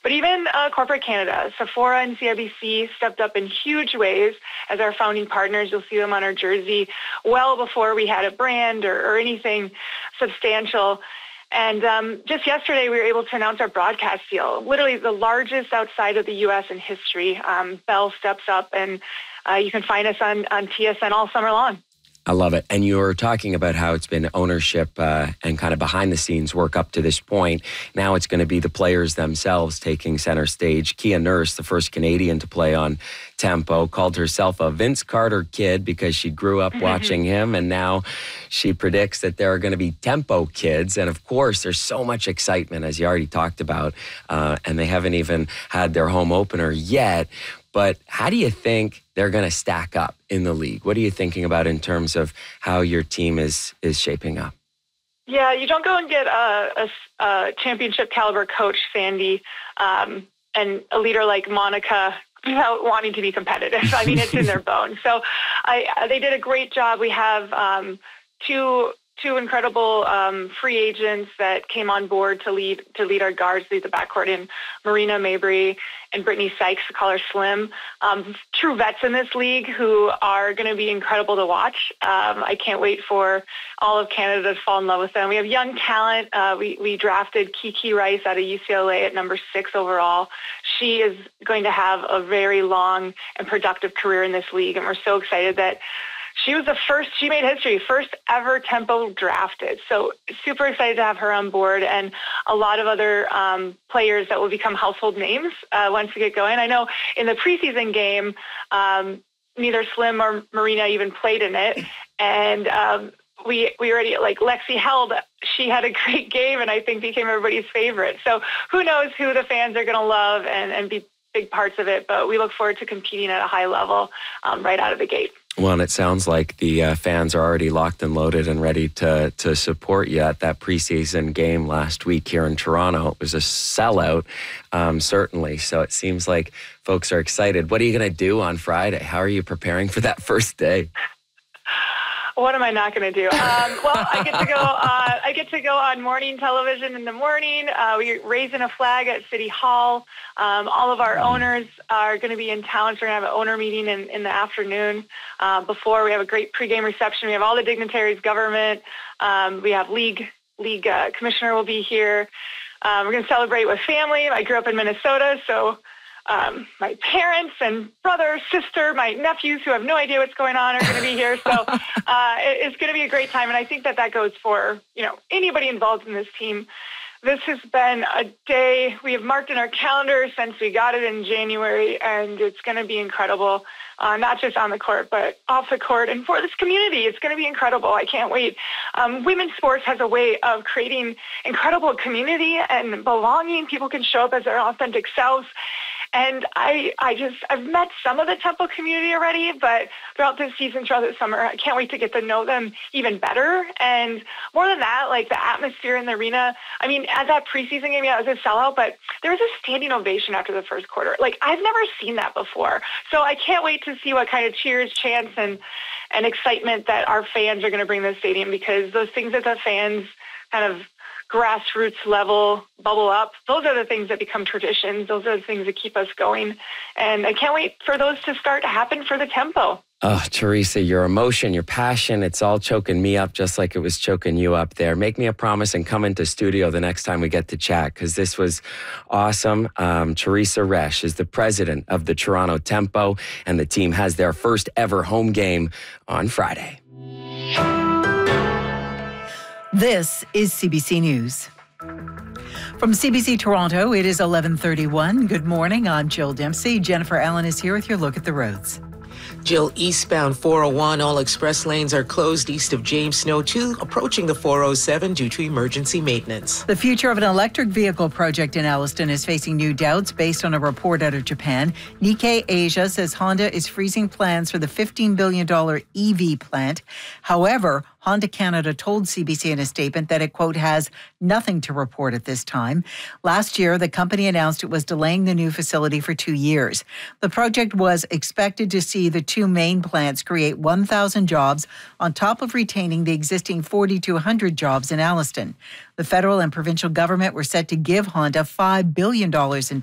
But even corporate Canada, Sephora and CIBC stepped up in huge ways as our founding partners. You'll see them on our jersey well before we had a brand or anything substantial. And just yesterday, we were able to announce our broadcast deal, literally the largest outside of the U.S. in history. Bell steps up, and you can find us on TSN all summer long. I love it. And you were talking about how it's been ownership and kind of behind the scenes work up to this point. Now it's going to be the players themselves taking center stage. Kia Nurse, the first Canadian to play on Tempo, called herself a Vince Carter kid because she grew up watching him. And now she predicts that there are going to be Tempo kids. And of course, there's so much excitement, as you already talked about. And they haven't even had their home opener yet. But how do you think they're going to stack up in the league? What are you thinking about in terms of how your team is shaping up? Yeah, you don't go and get a championship caliber coach, Sandy, and a leader like Monica without wanting to be competitive. I mean, it's in their bones. So they did a great job. We have two incredible free agents that came on board to lead our guards, lead the backcourt in Marina Mabry and Brittany Sykes, to call her Slim. True vets in this league who are going to be incredible to watch. I can't wait for all of Canada to fall in love with them. We have young talent. We drafted Kiki Rice out of UCLA at number 6 overall. She is going to have a very long and productive career in this league, and we're so excited that she was she made history, first ever Tempo drafted. So super excited to have her on board, and a lot of other players that will become household names once we get going. I know in the preseason game, neither Slim or Marina even played in it. And we already, like Lexi Held, she had a great game and I think became everybody's favorite. So who knows who the fans are going to love and be big parts of it. But we look forward to competing at a high level right out of the gate. Well, and it sounds like the fans are already locked and loaded and ready to support you at that preseason game last week here in Toronto. It was a sellout, certainly. So it seems like folks are excited. What are you going to do on Friday? How are you preparing for that first day? What am I not going to do? Well, I get to go. I get to go on morning television in the morning. We're raising a flag at City Hall. All of our owners are going to be in town, so we're going to have an owner meeting in the afternoon. Before we have a great pregame reception. We have all the dignitaries, government. We have league commissioner will be here. We're going to celebrate with family. I grew up in Minnesota, so. My parents and brother, sister, my nephews who have no idea what's going on are going to be here. So it's going to be a great time. And I think that goes for, anybody involved in this team. This has been a day we have marked in our calendar since we got it in January, and it's going to be incredible, not just on the court, but off the court. And for this community, it's going to be incredible. I can't wait. Women's sports has a way of creating incredible community and belonging. People can show up as their authentic selves. And I've met some of the Tempo community already, but throughout this season, throughout the summer, I can't wait to get to know them even better. And more than that, like the atmosphere in the arena, I mean, at that preseason game, yeah, it was a sellout, but there was a standing ovation after the first quarter. Like, I've never seen that before. So I can't wait to see what kind of cheers, chants, and excitement that our fans are going to bring to the stadium, because those things that the fans kind of grassroots level bubble up, those are the things that become traditions. Those are the things that keep us going. And I can't wait for those to start to happen for the Tempo. Oh, Teresa, your emotion, your passion, it's all choking me up just like it was choking you up there. Make me a promise and come into studio the next time we get to chat, because this was awesome. Teresa Resch is the president of the Toronto Tempo, and the team has their first ever home game on Friday. This is CBC News. From CBC Toronto, it is 11:31. Good morning. I'm Jill Dempsey. Jennifer Allen is here with your look at the roads. Jill, eastbound 401, all express lanes are closed east of James Snow 2, approaching the 407 due to emergency maintenance. The future of an electric vehicle project in Alliston is facing new doubts based on a report out of Japan. Nikkei Asia says Honda is freezing plans for the $15 billion EV plant. However, Honda Canada told CBC in a statement that it, quote, has nothing to report at this time. Last year, the company announced it was delaying the new facility for 2 years. The project was expected to see the two main plants create 1,000 jobs on top of retaining the existing 4,200 jobs in Alliston. The federal and provincial government were set to give Honda $5 billion in